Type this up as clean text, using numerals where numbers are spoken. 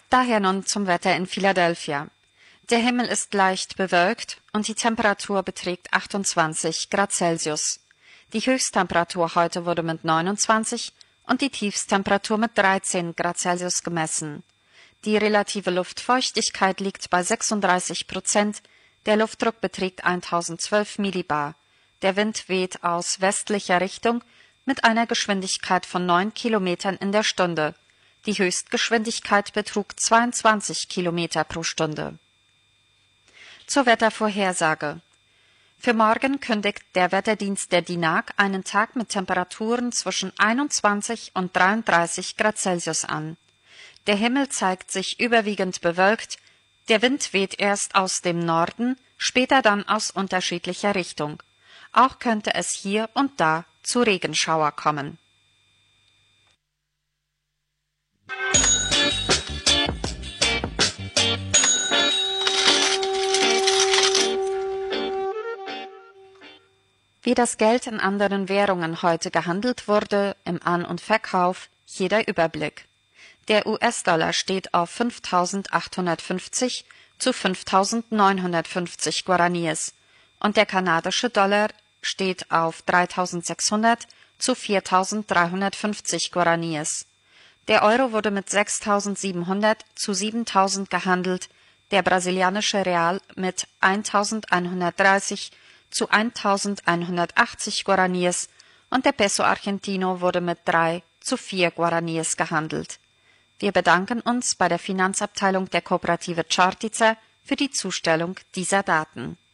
Daher nun zum Wetter in Philadelphia. Der Himmel ist leicht bewölkt und die Temperatur beträgt 28 Grad Celsius. Die Höchsttemperatur heute wurde mit 29 und die Tiefsttemperatur mit 13 Grad Celsius gemessen. Die relative Luftfeuchtigkeit liegt bei 36%, der Luftdruck beträgt 1012 Millibar. Der Wind weht aus westlicher Richtung mit einer Geschwindigkeit von 9 Kilometern in der Stunde. Die Höchstgeschwindigkeit betrug 22 Kilometer pro Stunde. Zur Wettervorhersage. Für morgen kündigt der Wetterdienst der DINAG einen Tag mit Temperaturen zwischen 21 und 33 Grad Celsius an. Der Himmel zeigt sich überwiegend bewölkt, der Wind weht erst aus dem Norden, später dann aus unterschiedlicher Richtung. Auch könnte es hier und da zu Regenschauer kommen. Wie das Geld in anderen Währungen heute gehandelt wurde, im An- und Verkauf, hier der Überblick. Der US-Dollar steht auf 5.850 zu 5.950 Guaraníes und der kanadische Dollar steht auf 3.600 zu 4.350 Guaraníes. Der Euro wurde mit 6.700 zu 7.000 gehandelt, der brasilianische Real mit 1.130 zu 1.180 Guaraníes und der Peso Argentino wurde mit 3 zu 4 Guaraníes gehandelt. Wir bedanken uns bei der Finanzabteilung der Kooperative Čartica für die Zustellung dieser Daten.